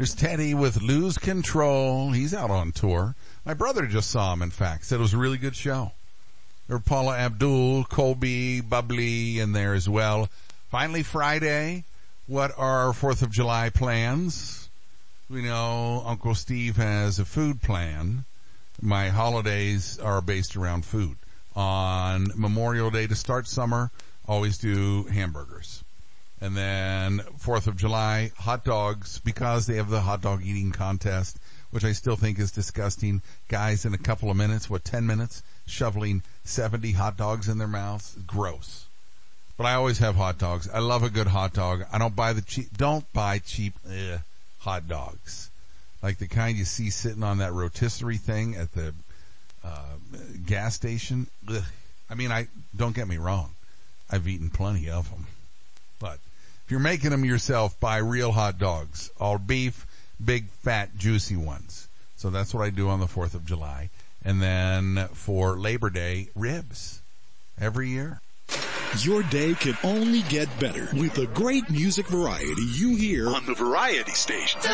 Here's Teddy with Lose Control. He's out on tour. My brother just saw him, in fact. Said it was a really good show. There were Paula Abdul, Colby, Bubbly in there as well. Finally Friday. What are 4th of July plans? We know Uncle Steve has a food plan. My holidays are based around food. On Memorial Day to start summer, always do hamburgers. And then 4th of July, hot dogs, because they have the hot dog eating contest, which I still think is disgusting. Guys in a couple of minutes, 10 minutes, shoveling 70 hot dogs in their mouths. Gross. But I always have hot dogs. I love a good hot dog. I don't buy cheap hot dogs. Like the kind you see sitting on that rotisserie thing at the gas station. Ugh. I mean, don't get me wrong. I've eaten plenty of them. But if you're making them yourself, buy real hot dogs. All beef, big, fat, juicy ones. So that's what I do on the 4th of July. And then for Labor Day, ribs. Every year. Your day can only get better with the great music variety you hear on the Variety Station.